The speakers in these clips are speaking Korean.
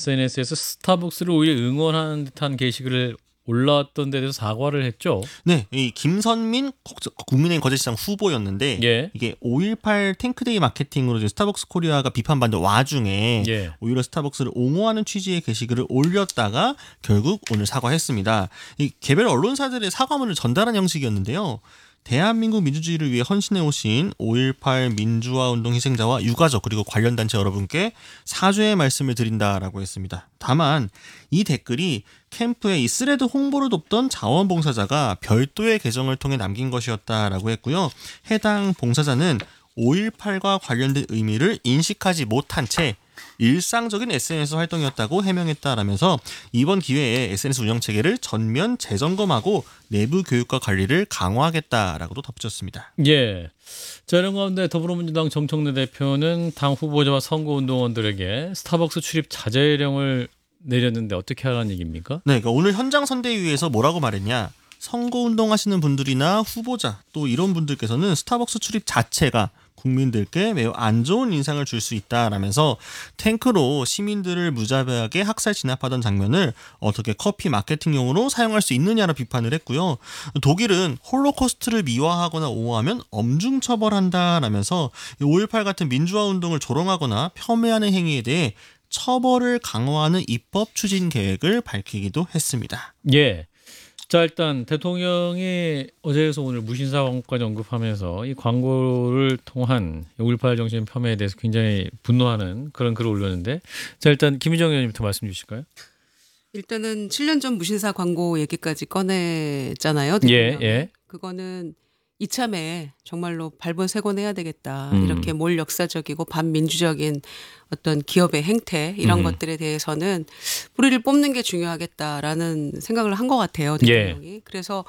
SNS에서 스타벅스를 오히려 응원하는 듯한 게시글을 올라왔던 데 대해서 사과를 했죠. 네, 이 김선민 국민의힘 거제시장 후보였는데 예. 이게 5.18 탱크데이 마케팅으로 이제 스타벅스 코리아가 비판받는 와중에 예. 오히려 스타벅스를 옹호하는 취지의 게시글을 올렸다가 결국 오늘 사과했습니다. 이 개별 언론사들의 사과문을 전달한 형식이었는데요. 대한민국 민주주의를 위해 헌신해 오신 5.18 민주화운동 희생자와 유가족 그리고 관련 단체 여러분께 사죄의 말씀을 드린다라고 했습니다. 다만 이 댓글이 캠프에 이 스레드 홍보를 돕던 자원봉사자가 별도의 계정을 통해 남긴 것이었다라고 했고요. 해당 봉사자는 5.18과 관련된 의미를 인식하지 못한 채 일상적인 SNS 활동이었다고 해명했다라면서 이번 기회에 SNS 운영 체계를 전면 재점검하고 내부 교육과 관리를 강화하겠다라고도 덧붙였습니다. 예. 자, 이런 가운데 더불어민주당 정청래 대표는 당 후보자와 선거운동원들에게 스타벅스 출입 자제령을 내렸는데 어떻게 하라는 얘기입니까? 네, 그러니까 오늘 현장 선대위에서 뭐라고 말했냐? 선거운동 하시는 분들이나 후보자 또 이런 분들께서는 스타벅스 출입 자체가 국민들께 매우 안 좋은 인상을 줄 수 있다라면서 탱크로 시민들을 무자비하게 학살 진압하던 장면을 어떻게 커피 마케팅용으로 사용할 수 있느냐로 비판을 했고요. 독일은 홀로코스트를 미화하거나 옹호하면 엄중 처벌한다라면서 5.18 같은 민주화운동을 조롱하거나 폄훼하는 행위에 대해 처벌을 강화하는 입법 추진 계획을 밝히기도 했습니다. 예. 자, 일단 대통령이 어제에서 오늘 무신사 광고까지 언급하면서 이 광고를 통한 5.18 정신 폄훼에 대해서 굉장히 분노하는 그런 글을 올렸는데, 자, 일단 김희정 의원님부터 말씀 주실까요? 일단은 7년 전 무신사 광고 얘기까지 꺼냈잖아요. 대통령이. 예. 그거는 이참에 정말로 발본색원해야 되겠다. 음. 이렇게 몰 역사적이고 반민주적인 어떤 기업의 행태 이런 것들에 대해서는 뿌리를 뽑는 게 중요하겠다라는 생각을 한 것 같아요. 대통령이. 그래서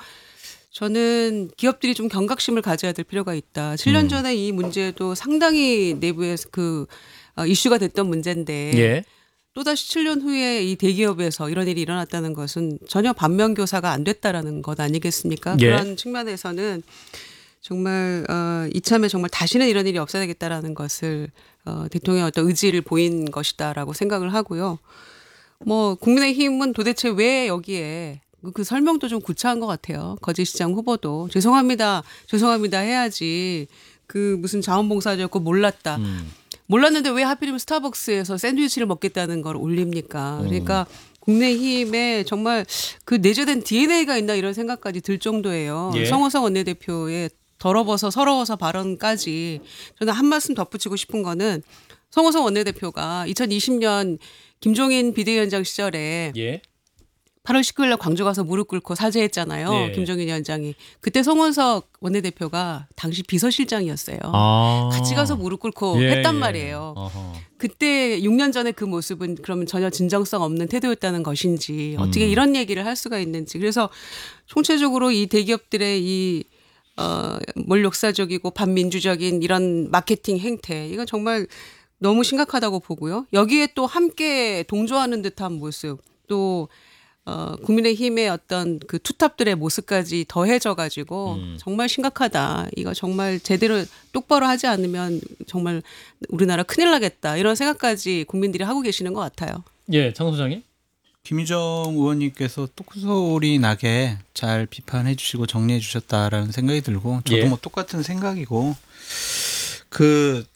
저는 기업들이 좀 경각심을 가져야 될 필요가 있다. 7년 전에 이 문제도 상당히 내부에서 이슈가 됐던 문제인데 예. 또다시 7년 후에 이 대기업에서 이런 일이 일어났다는 것은 전혀 반면교사가 안 됐다라는 것 아니겠습니까? 예. 그런 측면에서는 정말 이참에 정말 다시는 이런 일이 없어야 되겠다라는 것을 대통령의 어떤 의지를 보인 것이다라고 생각을 하고요. 뭐 국민의힘은 도대체 왜 여기에 그 설명도 좀 구차한 것 같아요. 거제시장 후보도 죄송합니다 해야지 그 무슨 자원봉사자였고 몰랐다. 몰랐는데 왜 하필이면 스타벅스에서 샌드위치를 먹겠다는 걸 올립니까? 그러니까 국민의힘에 정말 그 내재된 DNA가 있나 이런 생각까지 들 정도예요. 예. 성호성 원내대표의 더러워서 서러워서 발언까지 저는 한 말씀 덧붙이고 싶은 거는 성호성 원내대표가 2020년 김종인 비대위원장 시절에 예. 8월 19일 날 광주 가서 무릎 꿇고 사죄했잖아요. 네. 김종인 위원장이. 그때 송원석 원내대표가 당시 비서실장이었어요. 아. 같이 가서 무릎 꿇고 했단 말이에요. 어허. 그때 6년 전에 그 모습은 그러면 전혀 진정성 없는 태도였다는 것인지 어떻게 이런 얘기를 할 수가 있는지. 그래서 총체적으로 이 대기업들의 몰 역사적이고 반민주적인 이런 마케팅 행태 이건 정말 너무 심각하다고 보고요. 여기에 또 함께 동조하는 듯한 모습 또 국민의힘의 어떤 그 투탑들의 모습까지 더해져 가지고 정말 심각하다. 이거 정말 제대로 똑바로 하지 않으면 정말 우리나라 큰일 나겠다. 이런 생각까지 국민들이 하고 계시는 것 같아요. 예, 장 소장님. 김희정 의원님께서 똑소리 나게 잘 비판해 주시고 정리해 주셨다라는 생각이 들고 저도 예. 뭐 똑같은 생각이고 그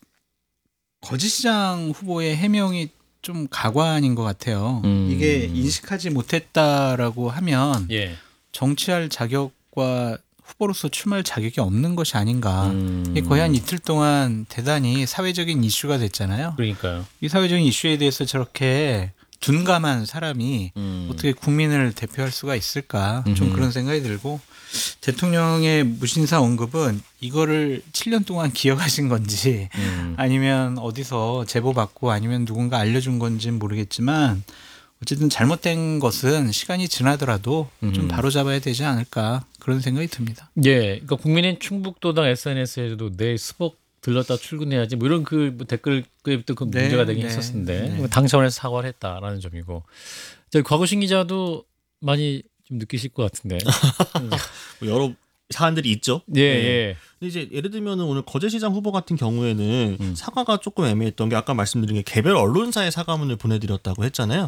거제시장 후보의 해명이 좀 가관인 것 같아요. 이게 인식하지 못했다라고 하면 예. 정치할 자격과 후보로서 출마할 자격이 없는 것이 아닌가. 이게 거의 한 이틀 동안 대단히 사회적인 이슈가 됐잖아요. 그러니까요. 이 사회적인 이슈에 대해서 저렇게 둔감한 사람이 어떻게 국민을 대표할 수가 있을까 좀 그런 생각이 들고 대통령의 무신사 언급은 이거를 7년 동안 기억하신 건지 아니면 어디서 제보받고 아니면 누군가 알려준 건지는 모르겠지만 어쨌든 잘못된 것은 시간이 지나더라도 좀 바로잡아야 되지 않을까 그런 생각이 듭니다. 예, 그러니까 국민의 충북도당 SNS에도 내 수복 들렀다 출근해야지 뭐 이런 그 댓글부터 그 문제가 되긴 했었는데 당 차원에서 사과를 했다라는 점이고 저희 과거신 기자도 많이 좀 느끼실 것 같은데 여러 사안들이 있죠. 예, 예. 근데 이제 예를 들면 오늘 거제시장 후보 같은 경우에는 사과가 조금 애매했던 게 아까 말씀드린 게 개별 언론사에 사과문을 보내드렸다고 했잖아요.